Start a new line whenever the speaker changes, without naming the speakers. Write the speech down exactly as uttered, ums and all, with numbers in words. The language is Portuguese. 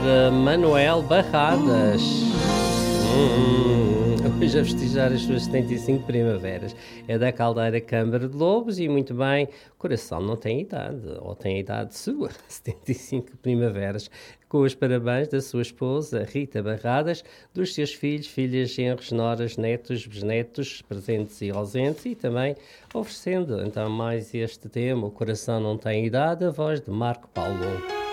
de Manuel Barradas. Hum, hoje a festejar as suas setenta e cinco primaveras. É da Caldeira Câmara de Lobos e muito bem, o coração não tem idade, ou tem a idade sua, setenta e cinco primaveras. Com os parabéns da sua esposa Rita Barradas, dos seus filhos, filhas, genros, noras, netos, bisnetos, presentes e ausentes, e também oferecendo então mais este tema, o coração não tem idade, a voz de Marco Paulo.